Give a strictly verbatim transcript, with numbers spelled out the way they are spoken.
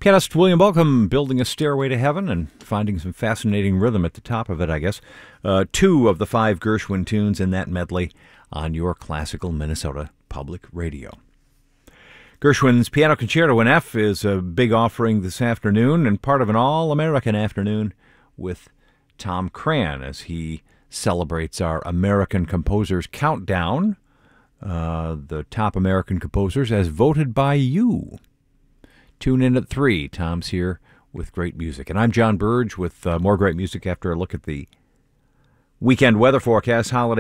Pianist William Bolcom building a stairway to heaven and finding some fascinating rhythm at the top of it, I guess. Uh, two of the five Gershwin tunes in that medley on your classical Minnesota Public Radio. Gershwin's Piano Concerto in F is a big offering this afternoon and part of an all-American afternoon with Tom Cran as he celebrates our American Composers Countdown, uh, the top American composers as voted by you. Tune in at three. Tom's here with great music. And I'm John Burge with uh, more great music after a look at the weekend weather forecast. Holiday